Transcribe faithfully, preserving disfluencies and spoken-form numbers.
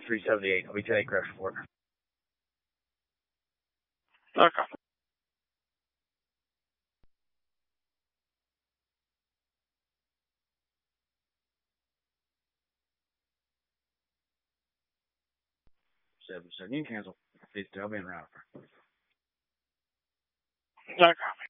three seventy-eight. I'll be ten eight crash report. Okay. seven seven. You can cancel. Please tell me in router. Okay.